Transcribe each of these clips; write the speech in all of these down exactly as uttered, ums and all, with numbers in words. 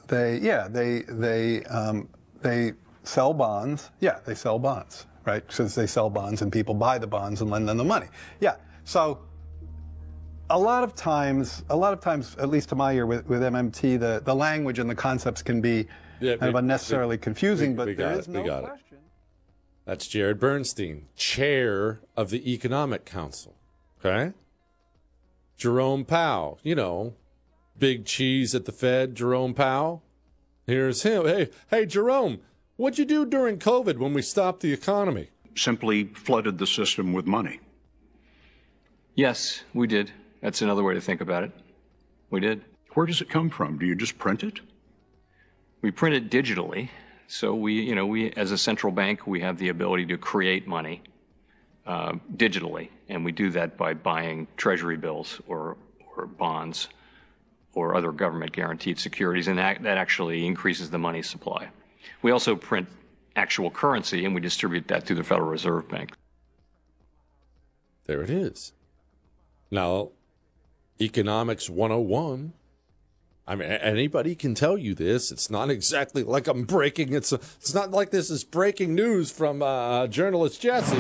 they yeah they they um, they sell bonds. Yeah, they sell bonds, right? Since they sell bonds and people buy the bonds and lend them the money. Yeah, so. A lot of times, a lot of times, at least to my ear with, with M M T, the, the language and the concepts can be yeah, kind we, of unnecessarily we, confusing, we, but we there it, is no question. It. That's Jared Bernstein, chair of the Economic Council. Okay? Jerome Powell, you know, big cheese at the Fed, Jerome Powell. Here's him. Hey, hey, Jerome, what'd you do during COVID when we stopped the economy? Simply flooded the system with money. Yes, we did. That's another way to think about it. We did. Where does it come from? Do you just print it? We print it digitally. So we, you know, we as a central bank, we have the ability to create money uh, digitally, and we do that by buying treasury bills or or bonds or other government guaranteed securities, and that, that actually increases the money supply. We also print actual currency, and we distribute that through the Federal Reserve Bank. There it is. Now, Economics one oh one. I mean, anybody can tell you this. It's not exactly like I'm breaking. It's a, it's not like this is breaking news from uh, journalist Jesse.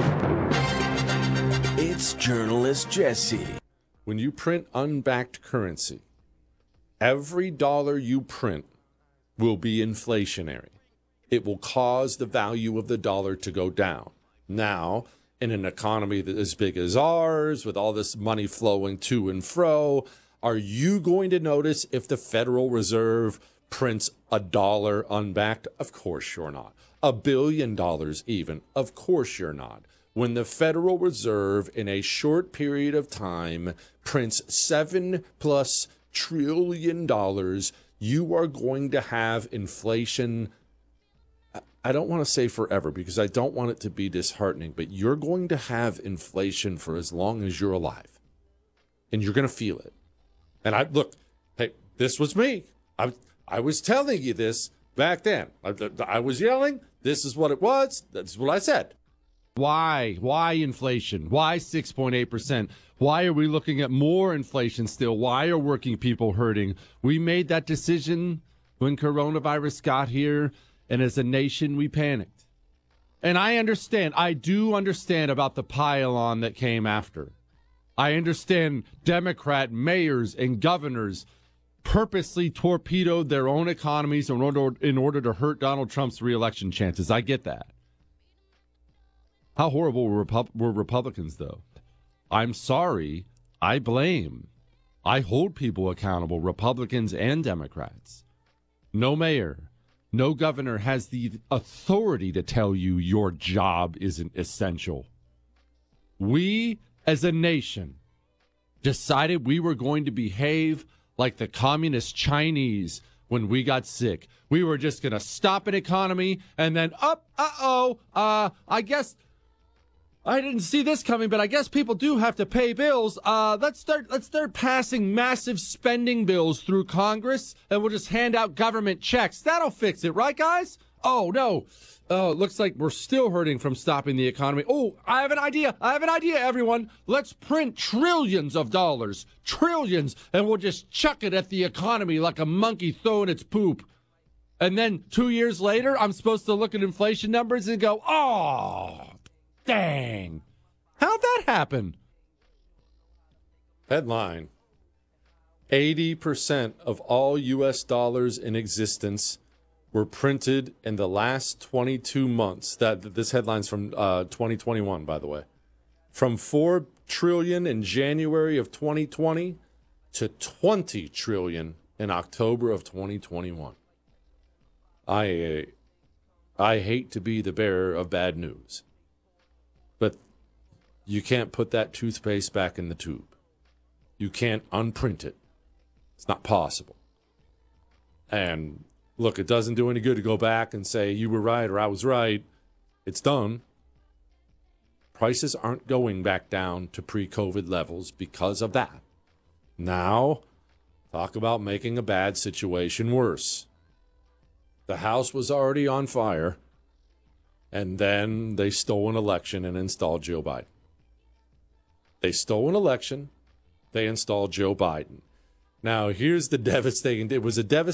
It's journalist Jesse. When you print unbacked currency, every dollar you print will be inflationary. It will cause the value of the dollar to go down. Now, in an economy that is as big as ours, with all this money flowing to and fro, are you going to notice if the Federal Reserve prints a dollar unbacked? Of course you're not. A billion dollars even? Of course you're not. When the Federal Reserve, in a short period of time, prints seven plus trillion dollars, you are going to have inflation. I don't want to say forever because I don't want it to be disheartening, but you're going to have inflation for as long as you're alive. And you're going to feel it. And I look, hey, this was me. I, I was telling you this back then. I, I was yelling. This is what it was. That's what I said. Why? Why inflation? Why six point eight percent? Why are we looking at more inflation still? Why are working people hurting? We made that decision when coronavirus got here. And as a nation, we panicked. And I understand, I do understand about the pile-on that came after. I understand Democrat mayors and governors purposely torpedoed their own economies in order, in order to hurt Donald Trump's reelection chances. I get that. How horrible were, Repub- were Republicans, though? I'm sorry. I blame. I hold people accountable, Republicans and Democrats. No mayor. No governor has the authority to tell you your job isn't essential. We, as a nation, decided we were going to behave like the communist Chinese when we got sick. We were just going to stop an economy and then, up, oh, uh-oh, uh, I guess I didn't see this coming, but I guess people do have to pay bills. Uh, let's start. Let's start passing massive spending bills through Congress, and we'll just hand out government checks. That'll fix it, right, guys? Oh no! Oh, it looks like we're still hurting from stopping the economy. Oh, I have an idea. I have an idea, everyone. Let's print trillions of dollars, trillions, and we'll just chuck it at the economy like a monkey throwing its poop. And then two years later, I'm supposed to look at inflation numbers and go, oh. Dang. How'd that happen? Headline. eighty percent of all U S dollars in existence were printed in the last twenty-two months. That this headline's from uh, twenty twenty-one, by the way. From four trillion dollars in January of twenty twenty to twenty trillion dollars in October of twenty twenty-one. I, I hate to be the bearer of bad news. But you can't put that toothpaste back in the tube. You can't unprint it. It's not possible. And look, it doesn't do any good to go back and say you were right or I was right. It's done. Prices aren't going back down to pre-COVID levels because of that. Now, talk about making a bad situation worse. The house was already on fire. And then they stole an election and installed Joe Biden. They stole an election. They installed Joe Biden. Now, here's the devastating. It was a devastating.